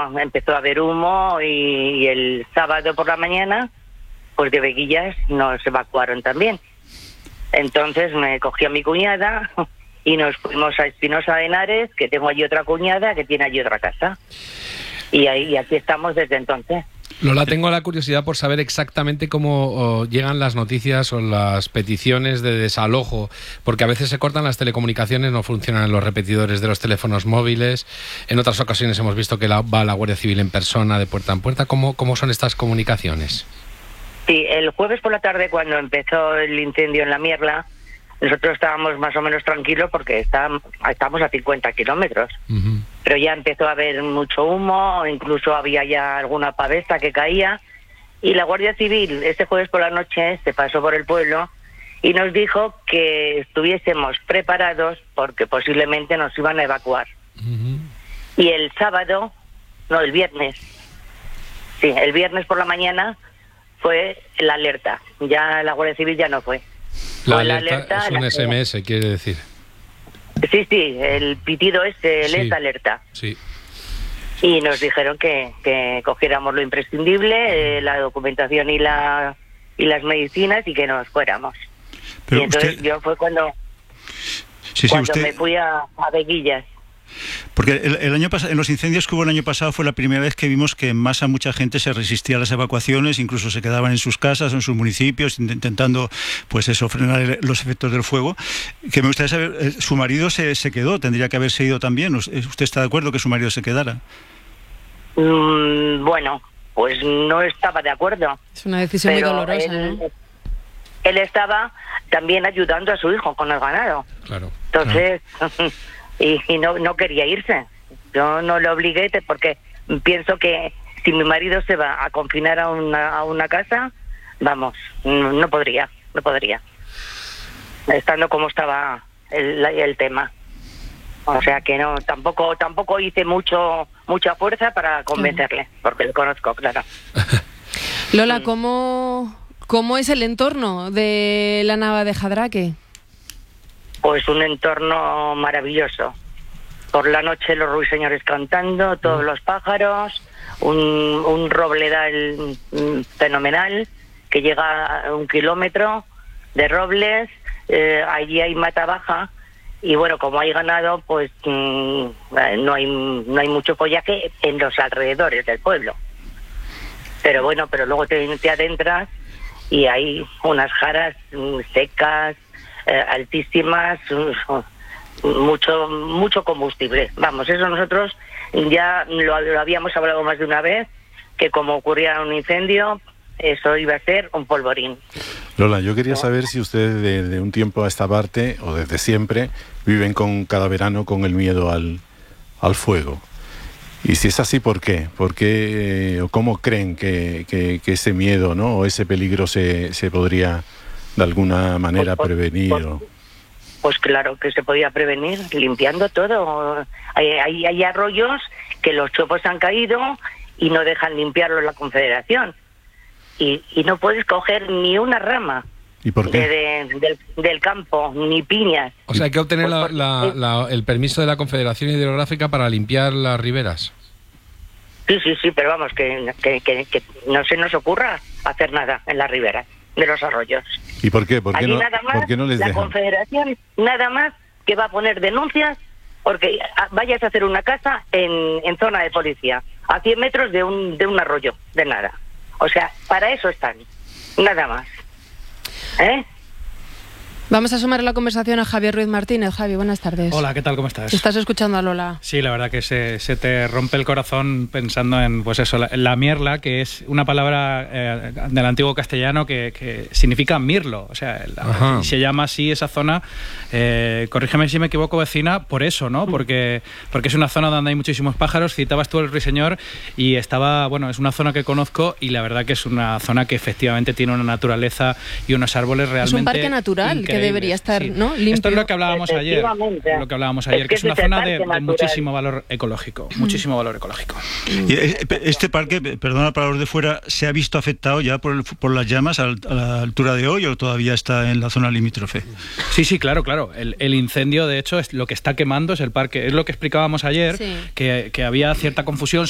empezó a haber humo y el sábado por la mañana, pues de Veguillas nos evacuaron también. Entonces me cogí a mi cuñada y nos fuimos a Espinosa de Henares, que tengo allí otra cuñada que tiene allí otra casa. Y aquí estamos desde entonces. Lola, tengo la curiosidad por saber exactamente cómo llegan las noticias o las peticiones de desalojo, porque a veces se cortan las telecomunicaciones, no funcionan los repetidores de los teléfonos móviles. En otras ocasiones hemos visto que va la Guardia Civil en persona, de puerta en puerta. ¿Cómo son estas comunicaciones? Sí, el jueves por la tarde, cuando empezó el incendio en La Mierla, nosotros estábamos más o menos tranquilos porque estamos a 50 kilómetros. Uh-huh. Pero ya empezó a haber mucho humo, incluso había ya alguna pavesa que caía. Y la Guardia Civil, este jueves por la noche, se pasó por el pueblo y nos dijo que estuviésemos preparados porque posiblemente nos iban a evacuar. Uh-huh. Y el viernes por la mañana fue la alerta. Ya la Guardia Civil ya no fue. La alerta es un SMS, quiere decir. Sí, el pitido es alerta. Sí. Y nos dijeron que cogiéramos lo imprescindible, la documentación y las medicinas y que nos fuéramos. Pero y entonces yo fue cuando me fui a Veguillas. Porque el año pasado, en los incendios que hubo el año pasado, fue la primera vez que vimos que en masa mucha gente se resistía a las evacuaciones, incluso se quedaban en sus casas, en sus municipios, intentando, pues eso, frenar los efectos del fuego. Que me gustaría saber, su marido se quedó, tendría que haberse ido también. ¿Usted está de acuerdo que su marido se quedara? Bueno, pues no estaba de acuerdo. Es una decisión muy dolorosa, ¿no? Él estaba también ayudando a su hijo con el ganado. Claro. Entonces... Claro. Y no quería irse. Yo no lo obligué porque pienso que si mi marido se va a confinar a una casa, vamos, no podría. Estando como estaba el tema. O sea que no, tampoco hice mucha fuerza para convencerle, porque lo conozco, claro. Lola, ¿cómo es el entorno de la Nava de Jadraque? Pues un entorno maravilloso. Por la noche los ruiseñores cantando, todos los pájaros, un robledal fenomenal que llega a 1 kilómetro de robles. Allí hay mata baja y bueno, como hay ganado, pues no hay mucho follaje en los alrededores del pueblo. Pero bueno, luego te adentras y hay unas jaras secas, altísimas, mucho combustible. Vamos, eso nosotros ya lo habíamos hablado más de una vez, que como ocurría un incendio, eso iba a ser un polvorín. Lola, yo quería saber si ustedes de un tiempo a esta parte, o desde siempre, viven cada verano con el miedo al fuego. Y si es así, ¿por qué? ¿Por qué o cómo creen que ese miedo, ¿no?, o ese peligro se podría de alguna manera prevenir? Pues claro que se podía prevenir limpiando todo. Hay arroyos que los chopos han caído y no dejan limpiarlo la Confederación. Y no puedes coger ni una rama. ¿Y por qué? Del campo, ni piñas. O sea, hay que obtener el permiso de la Confederación Hidrográfica para limpiar las riberas. Sí, pero vamos, que no se nos ocurra hacer nada en las riberas de los arroyos. ¿Y por qué? ¿Por qué no les dejan? La Confederación nada más que va a poner denuncias porque vayas a hacer una casa en zona de policía, a 100 metros de un arroyo, de nada. O sea, para eso están, nada más. Vamos a sumar a la conversación a Javier Ruiz Martínez. Javi, buenas tardes. Hola, ¿qué tal? ¿Cómo estás? ¿Estás escuchando a Lola? Sí, la verdad que se te rompe el corazón pensando en, pues eso, la mierla, que es una palabra del antiguo castellano que significa mirlo. O sea, se llama así esa zona. Corrígeme si me equivoco, vecina, por eso, ¿no? Porque es una zona donde hay muchísimos pájaros. Citabas tú el ruiseñor y es una zona que conozco y la verdad que es una zona que efectivamente tiene una naturaleza y unos árboles realmente. Es un parque natural que debería estar, sí, ¿no?, limpio. Esto es lo que hablábamos ayer. Que es una zona de muchísimo valor ecológico. Muchísimo valor ecológico. Y este parque, perdona para los de fuera, ¿se ha visto afectado ya por las llamas a la altura de hoy o todavía está en la zona limítrofe? Sí, claro. El incendio, de hecho, es lo que está quemando, es el parque. Es lo que explicábamos ayer, sí, que había cierta confusión